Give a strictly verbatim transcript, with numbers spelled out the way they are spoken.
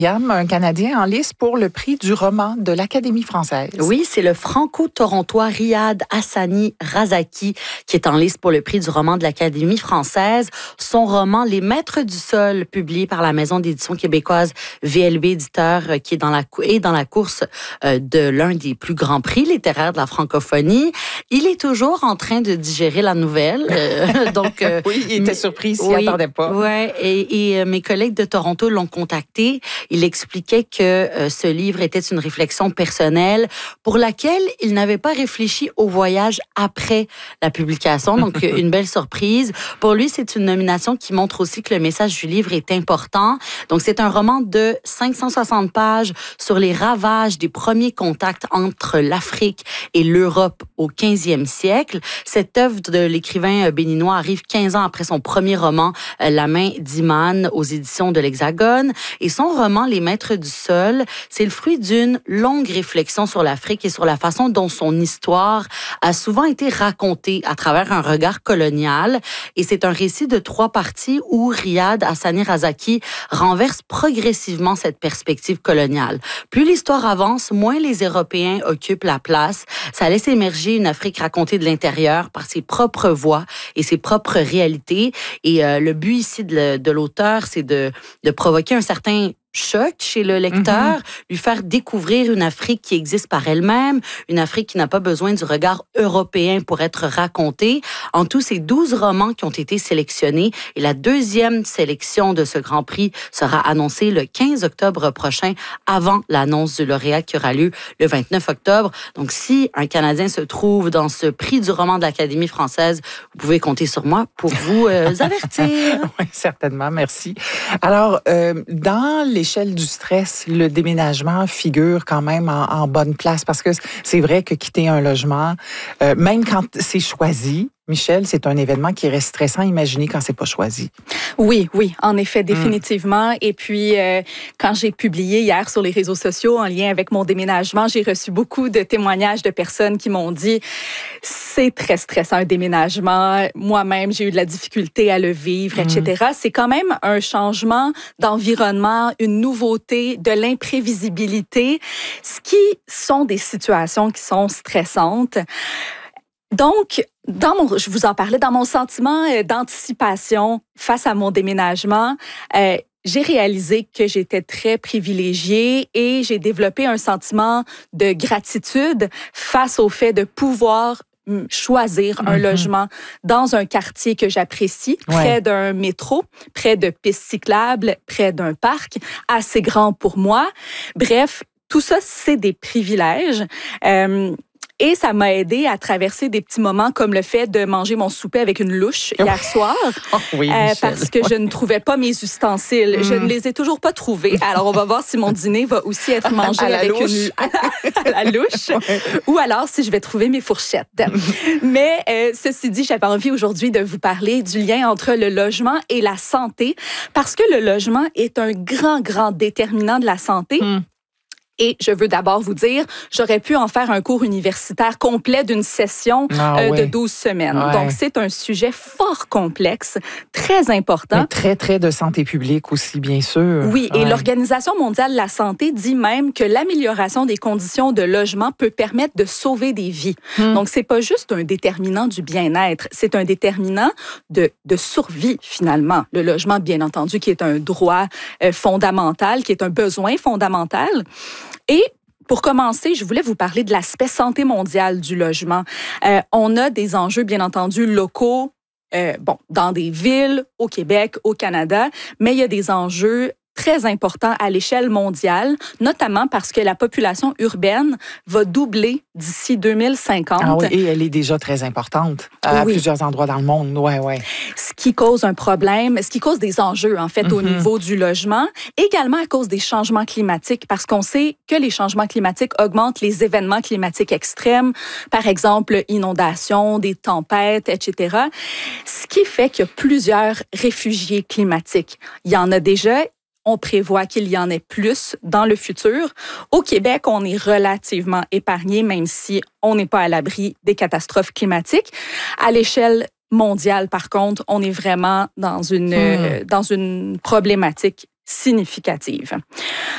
Yam, un Canadien en lice pour le prix du roman de l'Académie française. Oui, c'est le franco-torontois Riyad Hassani Razaki qui est en lice pour le prix du roman de l'Académie française. Son roman Les Maîtres du sol, publié par la maison d'édition québécoise V L B Éditeur, qui est dans la, est dans la course de l'un des plus grands prix littéraires de la francophonie. Il est toujours en train de digérer la nouvelle. Euh, donc, euh, oui, il était surpris, il s'y oui, attendait pas. Oui, et, et mes collègues de Toronto l'ont contacté. Il expliquait que euh, ce livre était une réflexion personnelle pour laquelle il n'avait pas réfléchi au voyage après la publication. Donc, une belle surprise. Pour lui, c'est une nomination qui montre aussi que le message du livre est important. Donc, c'est un roman de cinq cent soixante pages sur les ravages des premiers contacts entre l'Afrique et l'Europe au quinzième siècle. Cette œuvre de l'écrivain béninois arrive quinze ans après son premier roman, La main d'Iman, aux éditions de l'Hexagone. Et son roman, Les Maîtres du sol, c'est le fruit d'une longue réflexion sur l'Afrique et sur la façon dont son histoire a souvent été racontée à travers un regard colonial. Et c'est un récit de trois parties où Riyad Hassani Razaki renverse progressivement cette perspective coloniale. Plus l'histoire avance, moins les Européens occupent la place. Ça laisse émerger une Afrique racontée de l'intérieur par ses propres voix et ses propres réalités. Et euh, le but ici de, de l'auteur, c'est de, de provoquer un certain choc chez le lecteur, mm-hmm. lui faire découvrir une Afrique qui existe par elle-même, une Afrique qui n'a pas besoin du regard européen pour être racontée. En tout, c'est douze romans qui ont été sélectionnés et la deuxième sélection de ce Grand Prix sera annoncée le quinze octobre prochain, avant l'annonce du lauréat qui aura lieu le vingt-neuf octobre. Donc, si un Canadien se trouve dans ce prix du roman de l'Académie française, vous pouvez compter sur moi pour vous euh, avertir. Oui, certainement, merci. Alors, euh, dans les l'échelle du stress, le déménagement figure quand même en, en bonne place parce que c'est vrai que quitter un logement, euh, même quand c'est choisi, Michel, c'est un événement qui reste stressant à imaginer quand c'est pas choisi. Oui, oui, en effet, définitivement. Mmh. Et puis, euh, quand j'ai publié hier sur les réseaux sociaux en lien avec mon déménagement, j'ai reçu beaucoup de témoignages de personnes qui m'ont dit « c'est très stressant un déménagement, moi-même j'ai eu de la difficulté à le vivre, mmh. et cetera » C'est quand même un changement d'environnement, une nouveauté, de l'imprévisibilité, ce qui sont des situations qui sont stressantes. Donc, dans mon, je vous en parlais, dans mon sentiment d'anticipation face à mon déménagement, euh, j'ai réalisé que j'étais très privilégiée et j'ai développé un sentiment de gratitude face au fait de pouvoir choisir un mm-hmm. logement dans un quartier que j'apprécie, ouais. près d'un métro, près de pistes cyclables, près d'un parc, assez grand pour moi. Bref, tout ça, c'est des privilèges. Euh, Et ça m'a aidé à traverser des petits moments comme le fait de manger mon souper avec une louche hier soir. Oh oui, euh, parce que je ne trouvais pas mes ustensiles. Mm. Je ne les ai toujours pas trouvés. Alors, on va voir si mon dîner va aussi être mangé à avec louche. une à la louche. Ouais. Ou alors si je vais trouver mes fourchettes. Mais euh, ceci dit, j'avais envie aujourd'hui de vous parler du lien entre le logement et la santé parce que le logement est un grand, grand déterminant de la santé. Mm. Et je veux d'abord vous dire, j'aurais pu en faire un cours universitaire complet d'une session ah, euh, oui. de douze semaines. Ouais. Donc, c'est un sujet fort complexe, très important. Mais très, très de santé publique aussi, bien sûr. Oui, ouais. et l'Organisation mondiale de la santé dit même que l'amélioration des conditions de logement peut permettre de sauver des vies. Hum. Donc, c'est pas juste un déterminant du bien-être, c'est un déterminant de, de survie, finalement. Le logement, bien entendu, qui est un droit euh, fondamental, qui est un besoin fondamental. Et pour commencer, je voulais vous parler de l'aspect santé mondiale du logement. Euh, on a des enjeux, bien entendu, locaux, euh, bon, dans des villes, au Québec, au Canada, mais il y a des enjeux très important à l'échelle mondiale, notamment parce que la population urbaine va doubler d'ici deux mille cinquante. Ah oui, et elle est déjà très importante à oui. plusieurs endroits dans le monde. Ouais, ouais. Ce qui cause un problème, ce qui cause des enjeux, en fait, mm-hmm. au niveau du logement, également à cause des changements climatiques, parce qu'on sait que les changements climatiques augmentent les événements climatiques extrêmes, par exemple, inondations, des tempêtes, et cetera. Ce qui fait qu'il y a plusieurs réfugiés climatiques. Il y en a déjà. On prévoit qu'il y en ait plus dans le futur. Au Québec, on est relativement épargné, même si on n'est pas à l'abri des catastrophes climatiques. À l'échelle mondiale, par contre, on est vraiment dans une, mmh. euh, dans une problématique significative.